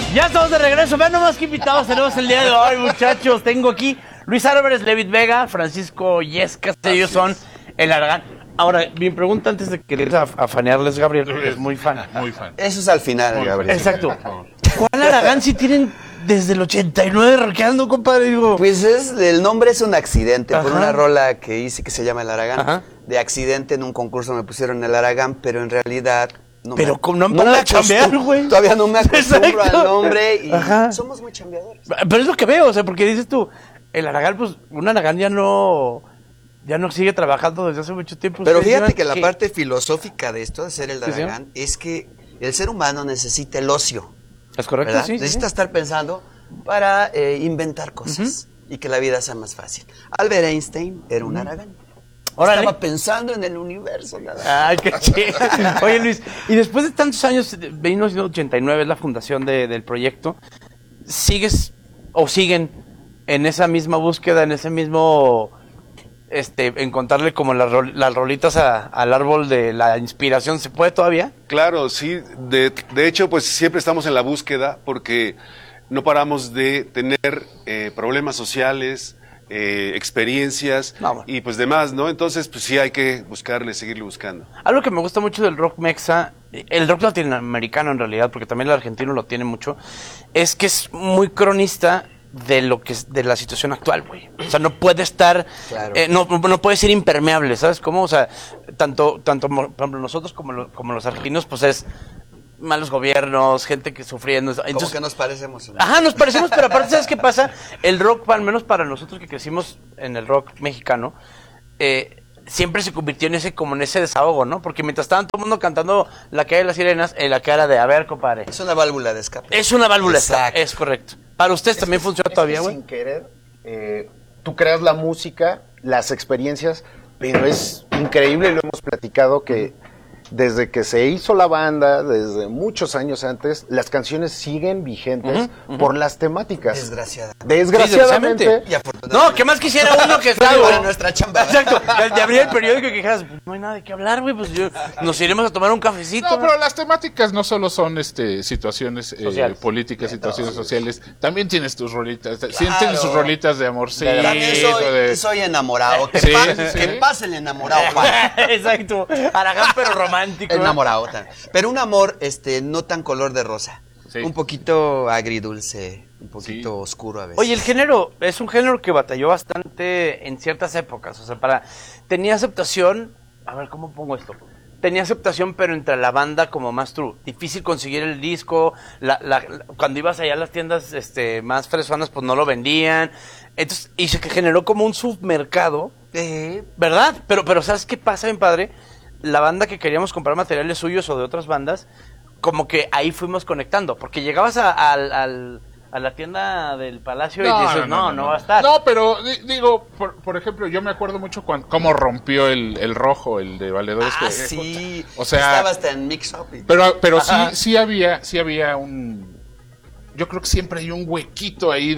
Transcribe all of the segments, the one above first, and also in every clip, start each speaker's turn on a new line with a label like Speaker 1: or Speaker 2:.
Speaker 1: Ya estamos de regreso. Vean nomás qué invitados tenemos el día de hoy, muchachos. Tengo aquí Luis Álvarez, David Vega, Francisco Yescas. Ellos son el Aragán. Ahora, mi pregunta antes de que a fanearles, Gabriel, es muy fan.
Speaker 2: Muy fan.
Speaker 3: Eso es al final, Gabriel.
Speaker 1: Exacto. ¿Cuál Aragán si tienen desde el 89 rockeando, compadre? Digo,
Speaker 3: Pues el nombre es un accidente.
Speaker 1: Ajá.
Speaker 3: Por una rola que hice que se llama El Aragán.
Speaker 1: Ajá.
Speaker 3: De accidente en un concurso me pusieron El Aragán, pero en realidad...
Speaker 1: Pero no para chambear, güey.
Speaker 3: Todavía no me acostumbro
Speaker 1: Exacto.
Speaker 3: al nombre y
Speaker 1: Ajá.
Speaker 3: somos muy chambeadores.
Speaker 1: Pero es lo que veo, o sea, porque dices tú, el Aragán, pues, un Aragán ya no sigue trabajando desde hace mucho tiempo.
Speaker 3: Pero
Speaker 1: Ustedes
Speaker 3: fíjate
Speaker 1: llevan
Speaker 3: que la parte filosófica de esto, de ser el
Speaker 1: Sí, sí.
Speaker 3: Aragán, es que el ser humano necesita el ocio.
Speaker 1: ¿Es correcto?
Speaker 3: ¿Verdad?
Speaker 1: Sí, sí.
Speaker 3: Necesita estar pensando para inventar cosas y que la vida sea más fácil. Albert Einstein era un Aragán.
Speaker 1: Órale.
Speaker 3: Estaba pensando en el universo. Nada.
Speaker 1: Ay, qué chido. Oye, Luis, y después de tantos años, 1989 es la fundación del proyecto, ¿sigues o siguen en esa misma búsqueda, en ese mismo, encontrarle como las rolitas al árbol de la inspiración? ¿Se puede todavía?
Speaker 2: Claro, sí. De hecho, pues siempre estamos en la búsqueda porque no paramos de tener problemas sociales, experiencias y pues demás, ¿no? Entonces, pues sí hay que buscarle, seguirle buscando.
Speaker 1: Algo que me gusta mucho del rock mexa, el rock latinoamericano en realidad, porque también el argentino lo tiene mucho, es que es muy cronista de la situación actual, güey. O sea, no puede estar,
Speaker 3: Claro.
Speaker 1: no puede ser impermeable, ¿sabes cómo? O sea, tanto por ejemplo, nosotros como los argentinos, pues es malos gobiernos, gente que sufriendo.
Speaker 3: Como
Speaker 1: Entonces,
Speaker 3: que nos parecemos.
Speaker 1: ajá, nos parecemos, pero aparte, ¿sabes qué pasa? El rock, al menos para nosotros que crecimos en el rock mexicano, siempre se convirtió en ese desahogo, ¿no? Porque mientras estaban todo el mundo cantando La Calle de las Sirenas, la cara de, a ver, compadre.
Speaker 3: Es una válvula de escape.
Speaker 1: Es una válvula de escape,
Speaker 3: Exacto.
Speaker 1: es correcto. ¿Para ustedes también funciona todavía, güey?
Speaker 4: Sin querer, tú creas la música, las experiencias, pero es increíble, lo hemos platicado, que desde que se hizo la banda, desde muchos años antes, las canciones siguen vigentes por las temáticas. Desgraciadamente.
Speaker 1: Sí,
Speaker 3: Y afortunadamente.
Speaker 1: No, ¿qué más quisiera uno que
Speaker 3: Claro,
Speaker 1: digo,
Speaker 3: para nuestra chamba.
Speaker 1: Exacto, de abrir el periódico y que dijeras, pues, no hay nada de qué hablar, güey, pues nos iremos a tomar un cafecito.
Speaker 5: No, pero las temáticas no solo son situaciones
Speaker 1: Sociales.
Speaker 5: políticas, situaciones sociales. También tienes tus rolitas. Sí,
Speaker 3: Claro.
Speaker 5: tienes sus rolitas de amorcito.
Speaker 3: También soy enamorado. Que,
Speaker 5: Sí,
Speaker 3: que
Speaker 5: sí.
Speaker 3: pase el enamorado, Juan.
Speaker 1: Exacto, Aragán pero romántico.
Speaker 3: Enamorado también. Pero un amor no tan color de rosa.
Speaker 5: Sí.
Speaker 3: Un poquito agridulce, un poquito oscuro a veces.
Speaker 1: Oye, el género es un género que batalló bastante en ciertas épocas, o sea, tenía aceptación, a ver, ¿cómo pongo esto? Tenía aceptación, pero entre la banda como más true. Difícil conseguir el disco, cuando ibas allá a las tiendas más fresonas, pues no lo vendían. Entonces, y se generó como un submercado, ¿verdad? Pero ¿sabes qué pasa, mi padre? La banda que queríamos comprar materiales suyos o de otras bandas, como que ahí fuimos conectando, porque llegabas a la tienda del Palacio y dices, no va a estar.
Speaker 5: No, pero digo, por ejemplo, yo me acuerdo mucho cómo rompió el rojo, el de Valedores.
Speaker 3: Sí.
Speaker 5: O sea,
Speaker 3: estaba hasta en Mix Up.
Speaker 5: pero sí había yo creo que siempre hay un huequito ahí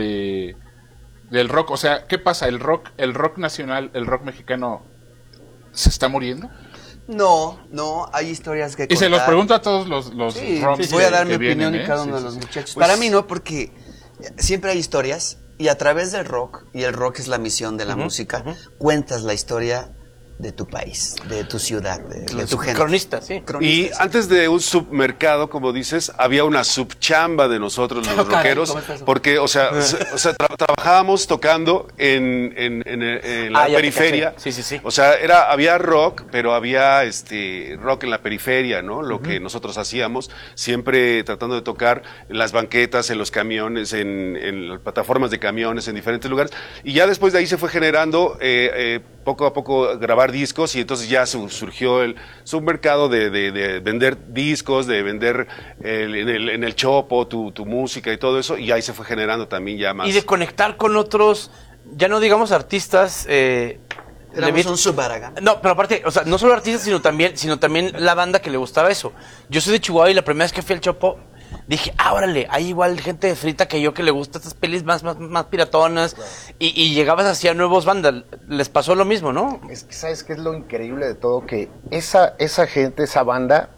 Speaker 5: del rock. O sea, ¿qué pasa? El rock nacional, el rock mexicano, ¿se está muriendo?
Speaker 3: No, hay historias que contar.
Speaker 5: Y se los pregunto a todos los
Speaker 3: Sí,
Speaker 5: rocks
Speaker 3: voy a dar mi
Speaker 5: que
Speaker 3: opinión
Speaker 5: vienen,
Speaker 3: y cada
Speaker 5: Sí,
Speaker 3: uno
Speaker 5: sí,
Speaker 3: de los
Speaker 5: sí.
Speaker 3: muchachos.
Speaker 5: Pues,
Speaker 3: Para mí no, porque siempre hay historias y a través del rock, y el rock es la misión de la música, cuentas la historia de tu país, de tu ciudad, de tu gente.
Speaker 1: Cronista, sí.
Speaker 2: Y antes de un submercado, como dices, había una subchamba de nosotros los
Speaker 3: Caray,
Speaker 2: rockeros,
Speaker 3: ¿cómo está eso?
Speaker 2: porque, trabajábamos tocando en la
Speaker 1: ya te
Speaker 2: periferia.
Speaker 1: caché. Sí.
Speaker 2: O sea, había rock, pero había rock en la periferia, ¿no? Lo que nosotros hacíamos, siempre tratando de tocar en las banquetas, en los camiones, en las plataformas de camiones, en diferentes lugares. Y ya después de ahí se fue generando poco a poco grabar discos, y entonces ya surgió el submercado de vender discos, de vender en el Chopo tu música y todo eso, y ahí se fue generando también ya más.
Speaker 1: Y de conectar con otros, ya no digamos artistas.
Speaker 3: Éramos un subaragán.
Speaker 1: No, pero aparte, o sea, no solo artistas, sino también la banda que le gustaba eso. Yo soy de Chihuahua y la primera vez que fui al Chopo, dije, órale, hay igual gente de frita que yo que le gusta estas pelis más piratonas, claro. y llegabas hacia nuevos bandas, les pasó lo mismo, ¿no?
Speaker 4: Es que, ¿sabes qué es lo increíble de todo? Que esa gente, esa banda,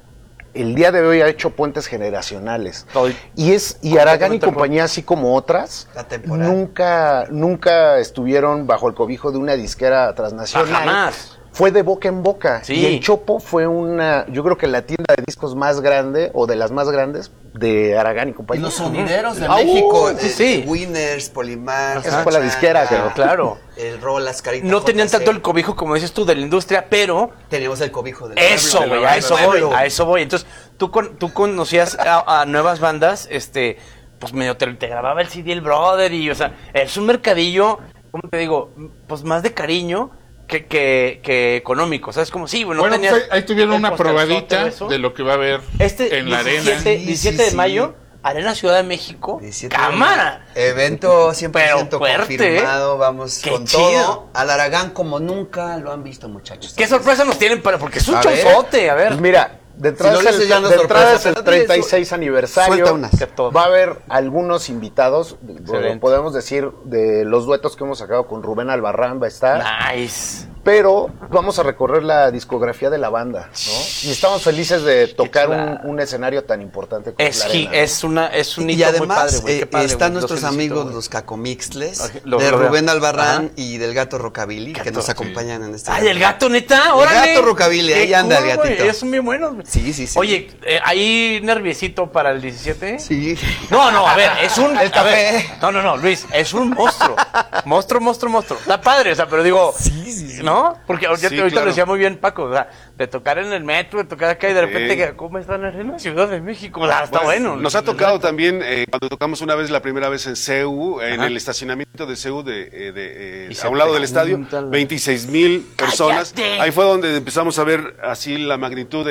Speaker 4: el día de hoy ha hecho puentes generacionales.
Speaker 1: Estoy
Speaker 4: Y Aragán y
Speaker 1: completamente
Speaker 4: compañía, así como otras,
Speaker 3: La temporada.
Speaker 4: nunca estuvieron bajo el cobijo de una disquera transnacional.
Speaker 1: Jamás.
Speaker 4: Fue de boca en boca.
Speaker 1: Sí.
Speaker 4: Y el Chopo fue yo creo que la tienda de discos más grande, o de las más grandes, de Aragán y
Speaker 3: Y
Speaker 4: compañía.
Speaker 3: los sonideros de
Speaker 4: Ah,
Speaker 3: México,
Speaker 1: sí, sí.
Speaker 3: Winners, Polimar,
Speaker 4: Esa fue la disquera,
Speaker 1: Pero claro.
Speaker 3: el Rolas, Carita
Speaker 1: No tenían
Speaker 3: JC.
Speaker 1: tanto el cobijo, como dices tú, de la industria, pero
Speaker 3: Teníamos el cobijo del
Speaker 1: eso,
Speaker 3: pueblo.
Speaker 1: güey, a eso voy,
Speaker 3: Pueblo.
Speaker 1: a eso voy. Entonces, tú conocías a nuevas bandas, pues medio te grababa el CD el brother y, o sea, es un mercadillo, ¿cómo te digo? Pues más de cariño que económico, ¿sabes? Como, sí, bueno,
Speaker 5: Bueno,
Speaker 1: tenías
Speaker 5: pues ahí tuvieron
Speaker 1: el
Speaker 5: una
Speaker 1: posterzote,
Speaker 5: probadita
Speaker 1: eso.
Speaker 5: de lo que va a haber en la arena.
Speaker 1: 17 de
Speaker 3: Sí.
Speaker 1: mayo, Arena Ciudad de México,
Speaker 3: 17 de
Speaker 1: cámara.
Speaker 3: Evento 100%
Speaker 1: Pero fuerte,
Speaker 3: confirmado, vamos
Speaker 1: Qué
Speaker 3: con
Speaker 1: chido.
Speaker 3: todo. Al Aragán como nunca lo han visto, muchachos.
Speaker 1: ¿Qué sorpresa nos tienen porque es un
Speaker 3: A ver.
Speaker 1: showzote, a ver.
Speaker 4: Pues mira, de entrada,
Speaker 3: Si no le estoy dando sorpresa,
Speaker 4: es el
Speaker 3: pero dile,
Speaker 4: 36 aniversario.
Speaker 3: suelta unas.
Speaker 1: Que todo.
Speaker 4: Va a haber algunos invitados.
Speaker 1: Excelente.
Speaker 4: Podemos decir de los duetos que hemos sacado con Rubén Albarrán, va a estar.
Speaker 1: Nice.
Speaker 4: Pero vamos a recorrer la discografía de la banda, ¿no? Y estamos felices de tocar
Speaker 1: chulada.
Speaker 4: un escenario tan importante como la arena.
Speaker 1: Es un hito
Speaker 3: Y además
Speaker 1: muy padre, güey. Qué padre,
Speaker 3: están
Speaker 1: güey.
Speaker 3: nuestros
Speaker 1: Los felicito,
Speaker 3: amigos
Speaker 1: güey.
Speaker 3: los Cacomixles,
Speaker 1: Ok,
Speaker 3: de
Speaker 1: lo veo.
Speaker 3: Rubén Albarrán
Speaker 1: Ajá.
Speaker 3: y del Gato Rockabilly, que
Speaker 1: Gato,
Speaker 3: nos
Speaker 1: sí.
Speaker 3: acompañan en este
Speaker 1: ¡Ay,
Speaker 3: evento.
Speaker 1: el gato, neta!
Speaker 3: El
Speaker 1: ¡Órale!
Speaker 3: Gato Rockabilly,
Speaker 1: Qué
Speaker 3: ahí anda el
Speaker 1: cool, güey,
Speaker 3: gatito.
Speaker 1: ellos son bien buenos, güey.
Speaker 3: Sí, sí, sí.
Speaker 1: Oye, ¿hay nerviosito para el 17?
Speaker 3: Sí.
Speaker 1: No, a ver, es un...
Speaker 3: El
Speaker 1: a ver,
Speaker 3: café.
Speaker 1: no, Luis, es un monstruo. Monstruo. Está padre, o sea, pero digo... Sí. ¿No? Porque ahorita
Speaker 2: Sí,
Speaker 1: lo
Speaker 2: claro.
Speaker 1: decía muy bien Paco, o sea, de tocar en el metro, de tocar acá y de repente,
Speaker 2: Sí.
Speaker 1: que ¿cómo están en la Ciudad de México? O sea, está bueno.
Speaker 2: Nos ha tocado también, cuando tocamos la primera vez en CEU, en
Speaker 1: Ajá.
Speaker 2: el estacionamiento de CEU,
Speaker 1: Y se
Speaker 2: a un lado
Speaker 1: te
Speaker 2: del estadio,
Speaker 1: juntan las-
Speaker 2: 26,000 personas.
Speaker 1: ¡Cállate!
Speaker 2: Ahí fue donde empezamos a ver así la magnitud